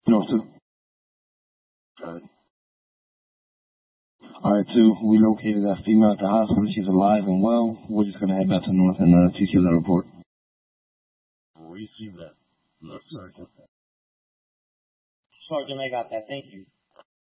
North 2. Got it. Alright, 2. We located that female at the hospital. She's alive and well. We're just gonna head back to North and teach you that report. Receive that. Sergeant. Sergeant, I got that. Thank you.